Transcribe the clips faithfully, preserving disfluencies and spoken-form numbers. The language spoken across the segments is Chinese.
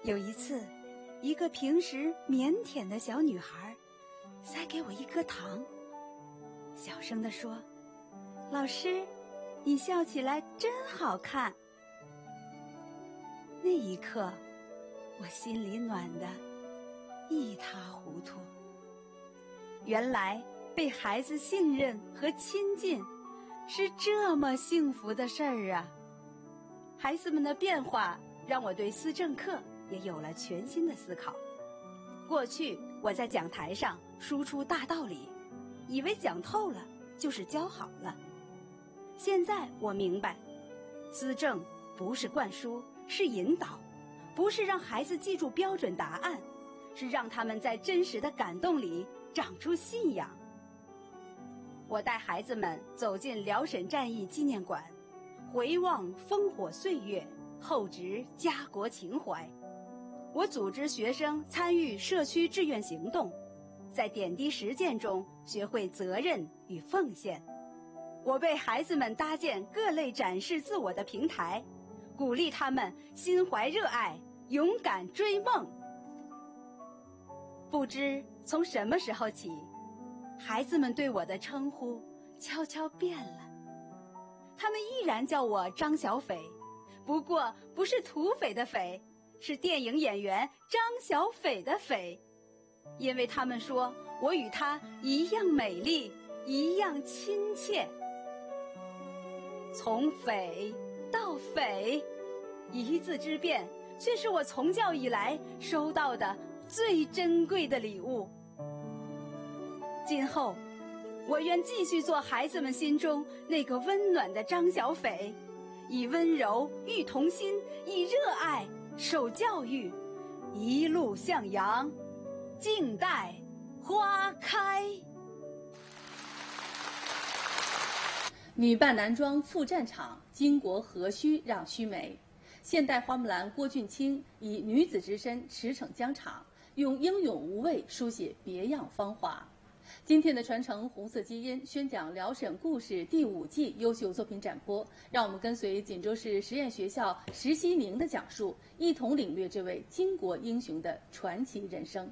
有一次，一个平时腼腆的小女孩塞给我一颗糖，小声地说：“老师，你笑起来真好看。”那一刻，我心里暖得一塌糊涂。原来被孩子信任和亲近是这么幸福的事儿啊！孩子们的变化让我对思政课也有了全新的思考。过去我在讲台上输出大道理，以为讲透了就是教好了。现在我明白，思政不是灌输，是引导，不是让孩子记住标准答案，是让他们在真实的感动里长出信仰。我带孩子们走进辽沈战役纪念馆，回望烽火岁月，厚植家国情怀。我组织学生参与社区志愿行动，在点滴实践中学会责任与奉献。我为孩子们搭建各类展示自我的平台，鼓励他们心怀热爱，勇敢追梦。不知从什么时候起，孩子们对我的称呼悄悄变了，他们依然叫我张小斐，不过不是土匪的匪，是电影演员张小斐的斐，因为他们说我与他一样美丽，一样亲切。从匪到匪，一字之变，却是我从教以来收到的最珍贵的礼物。今后，我愿继续做孩子们心中那个温暖的张小斐，以温柔育童心，以热爱受教育，一路向阳，静待花开。 女扮男装赴战场，巾帼何须让须眉。现代花木兰郭俊卿以女子之身驰骋疆场，用英勇无畏书写别样芳华。今天的传承红色基因宣讲辽沈故事第五季优秀作品展播，让我们跟随锦州市实验学校石希宁的讲述，一同领略这位巾帼英雄的传奇人生。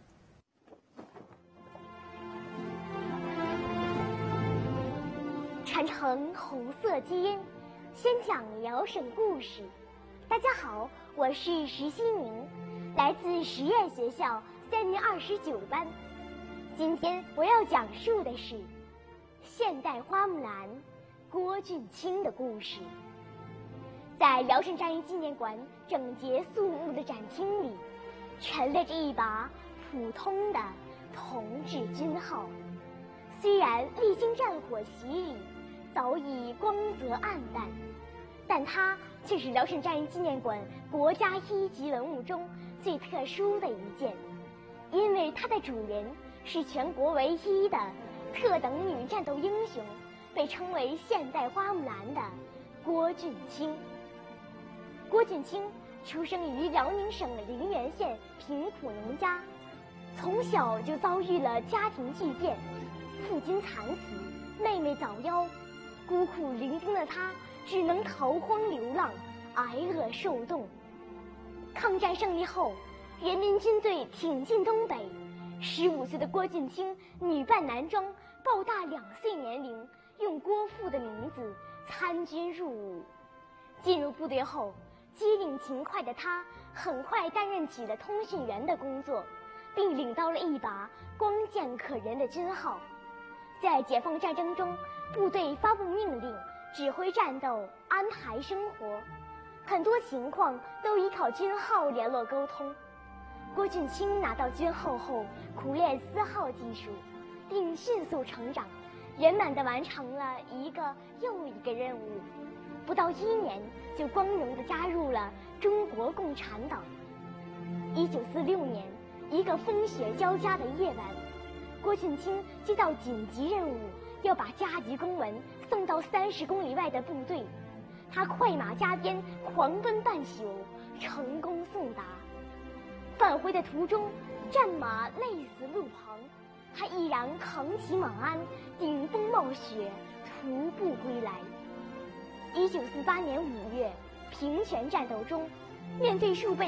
传承红色基因，宣讲辽沈故事。大家好，我是石希宁，来自实验学校三年二十九班。今天我要讲述的是现代花木兰郭俊卿的故事。在辽沈战役纪念馆整洁肃穆的展厅里，陈列着一把普通的同志军号，虽然历经战火洗礼，早已光泽暗淡，但它却是辽沈战役纪念馆国家一级文物中最特殊的一件，因为它的主人是全国唯一的特等女战斗英雄，被称为现代花木兰的郭俊卿。郭俊卿出生于辽宁省陵源县贫苦农家，从小就遭遇了家庭巨变，父亲惨死，妹妹早夭，孤苦伶仃的他只能逃荒流浪，挨饿受冻。抗战胜利后，人民军队挺进东北，十五岁的郭俊卿女扮男装，报大两岁年龄，用郭父的名字参军入伍。进入部队后，机灵勤快的他很快担任起了通讯员的工作，并领到了一把光剑可人的军号。在解放战争中，部队发布命令，指挥战斗，安排生活，很多情况都依靠军号联络沟通。郭俊卿拿到军号后，苦练私号技术，并迅速成长，圆满地完成了一个又一个任务。不到一年，就光荣地加入了中国共产党。一九四六年，一个风雪交加的夜晚，郭俊卿接到紧急任务，要把加急公文送到三十公里外的部队。他快马加鞭，狂奔半宿，成功送达。返回的途中，战马累死路旁，他毅然扛起马鞍，顶风冒雪，徒步归来。一九四八年五月，平泉战斗中，面对数倍